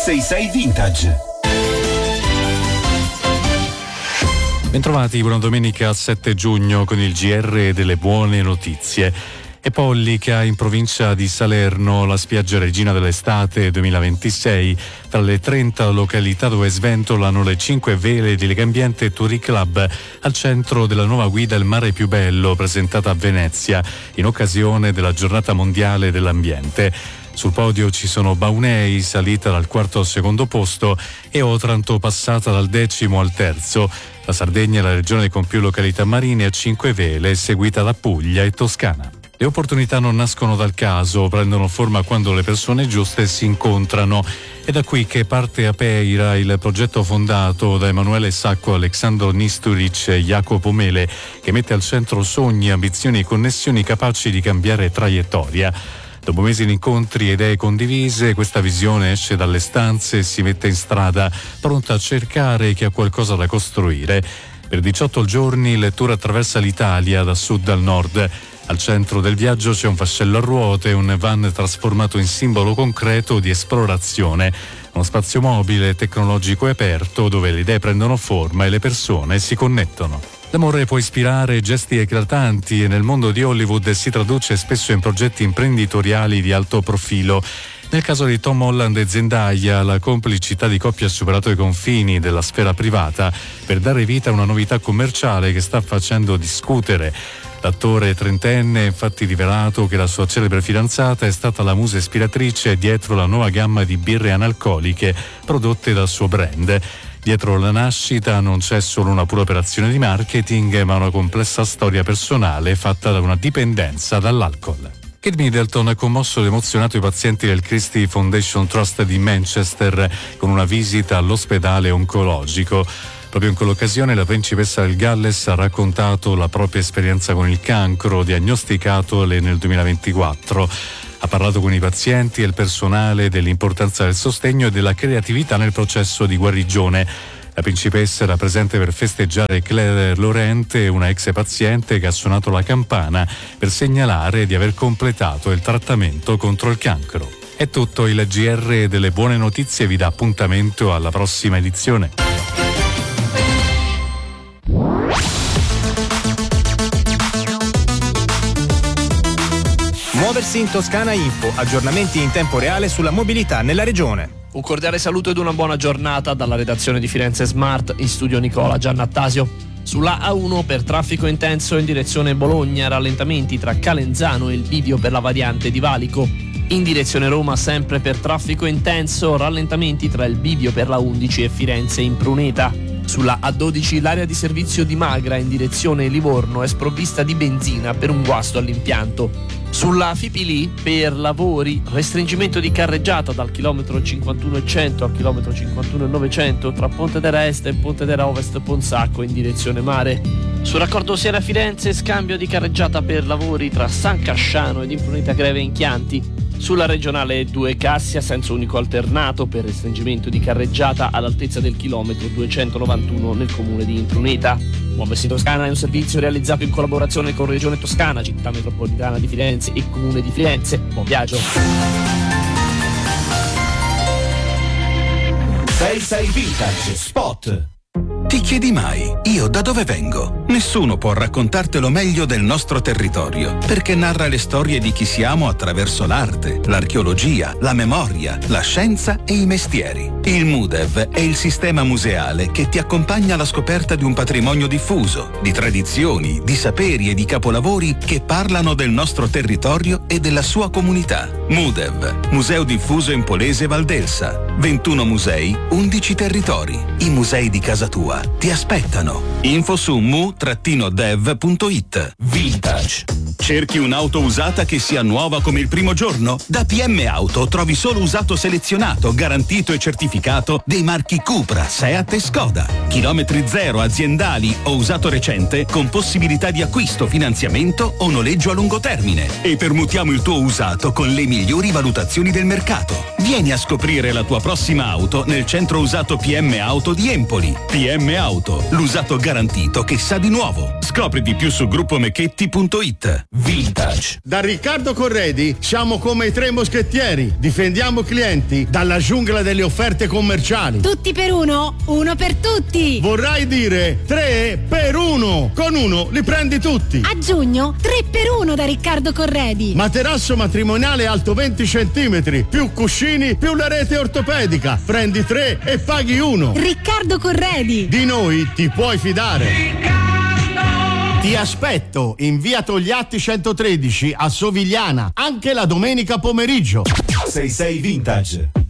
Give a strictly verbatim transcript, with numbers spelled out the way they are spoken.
sei sei Vintage. Bentrovati, buona domenica sette giugno con il G R delle buone notizie. È Pollica, in provincia di Salerno, la spiaggia regina dell'estate duemilaventisei. Tra le trenta località dove sventolano le cinque vele di Legambiente Touri Club, al centro della nuova guida Il mare più bello, presentata a Venezia in occasione della giornata mondiale dell'ambiente. Sul podio ci sono Baunei, salita dal quarto al secondo posto, e Otranto, passata dal decimo al terzo. La Sardegna è la regione con più località marine a cinque vele, seguita da Puglia e Toscana. Le opportunità non nascono dal caso, prendono forma quando le persone giuste si incontrano. È da qui che parte Apeira, il progetto fondato da Emanuele Sacco, Alexandro Nisturic e Jacopo Mele, che mette al centro sogni, ambizioni e connessioni capaci di cambiare traiettoria. Dopo mesi di incontri e idee condivise, questa visione esce dalle stanze e si mette in strada, pronta a cercare chi ha qualcosa da costruire. Per diciotto giorni il tour attraversa l'Italia da sud al nord. Al centro del viaggio c'è un vascello a ruote, un van trasformato in simbolo concreto di esplorazione. Uno spazio mobile, tecnologico e aperto, dove le idee prendono forma e le persone si connettono. L'amore può ispirare gesti eclatanti e nel mondo di Hollywood si traduce spesso in progetti imprenditoriali di alto profilo. Nel caso di Tom Holland e Zendaya, la complicità di coppia ha superato i confini della sfera privata per dare vita a una novità commerciale che sta facendo discutere. L'attore trentenne ha infatti rivelato che la sua celebre fidanzata è stata la musa ispiratrice dietro la nuova gamma di birre analcoliche prodotte dal suo brand. Dietro la nascita non c'è solo una pura operazione di marketing, ma una complessa storia personale fatta da una dipendenza dall'alcol. Kate Middleton ha commosso ed emozionato i pazienti del Christie Foundation Trust di Manchester con una visita all'ospedale oncologico. Proprio in quell'occasione la principessa del Galles ha raccontato la propria esperienza con il cancro, diagnosticatole nel duemilaventiquattro. Ha parlato con i pazienti e il personale dell'importanza del sostegno e della creatività nel processo di guarigione. La principessa era presente per festeggiare Claire Lorente, una ex paziente che ha suonato la campana per segnalare di aver completato il trattamento contro il cancro. È tutto, il G R delle buone notizie vi dà appuntamento alla prossima edizione. Muoversi in Toscana Info, aggiornamenti in tempo reale sulla mobilità nella regione. Un cordiale saluto ed una buona giornata dalla redazione di Firenze Smart, in studio Nicola Giannattasio. Sulla A uno per traffico intenso in direzione Bologna, rallentamenti tra Calenzano e il bivio per la variante di Valico. In direzione Roma sempre per traffico intenso, rallentamenti tra il bivio per la undici e Firenze in Pruneta. Sulla A dodici l'area di servizio di Magra in direzione Livorno è sprovvista di benzina per un guasto all'impianto. Sulla Fipili per lavori, restringimento di carreggiata dal chilometro cinquantuno e cento al chilometro cinquantuno e novecento tra Pontedera Est e Pontedera Ovest Ponsacco in direzione mare. Sul raccordo Siena-Firenze scambio di carreggiata per lavori tra San Casciano ed Impruneta Greve in Chianti. Sulla regionale due Cassia senso unico alternato per restringimento di carreggiata all'altezza del chilometro duecentonovantuno nel comune di Impruneta. Muoversi in Toscana è un servizio realizzato in collaborazione con Regione Toscana, Città Metropolitana di Firenze e Comune di Firenze. Buon viaggio! sei sei Vintage Spot. Ti chiedi mai, io da dove vengo? Nessuno può raccontartelo meglio del nostro territorio, perché narra le storie di chi siamo attraverso l'arte, l'archeologia, la memoria, la scienza e i mestieri. Il MUDEV è il sistema museale che ti accompagna alla scoperta di un patrimonio diffuso, di tradizioni, di saperi e di capolavori che parlano del nostro territorio e della sua comunità. MUDEV, Museo diffuso in Polese e Valdelsa. ventuno musei, undici territori. I musei di casa tua ti aspettano. Info su mu dev punto it. Vintage. Cerchi un'auto usata che sia nuova come il primo giorno? Da P M Auto trovi solo usato selezionato, garantito e certificato dei marchi Cupra, Seat e Skoda. Chilometri zero, aziendali o usato recente con possibilità di acquisto, finanziamento o noleggio a lungo termine. E permutiamo il tuo usato con le migliori valutazioni del mercato. Vieni a scoprire la tua prossima auto nel centro usato P M Auto di Empoli. P M Auto, l'usato garantito che sa di nuovo. Scopri di più su gruppo mecchetti punto it. Vintage. Da Riccardo Corredi siamo come i tre moschettieri. Difendiamo clienti dalla giungla delle offerte commerciali. Tutti per uno, uno per tutti. Vorrai dire tre per uno. Con uno li prendi tutti. A giugno tre per uno da Riccardo Corredi. Materasso matrimoniale alto venti centimetri, più cuscini, più la rete ortopedica. Prendi tre e paghi uno. Riccardo Corredi. Di noi ti puoi fidare. Ti aspetto in via Togliatti centotredici a Sovigliana, anche la domenica pomeriggio. sei sei Vintage.